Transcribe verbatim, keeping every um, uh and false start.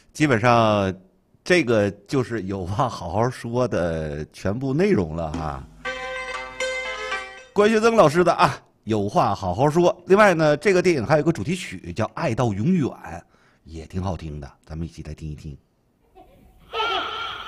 基本上，这个就是有话好好说的全部内容了哈。关学增老师的啊，有话好好说。另外呢，这个电影还有个主题曲叫《爱到永远》，也挺好听的，咱们一起来听一听。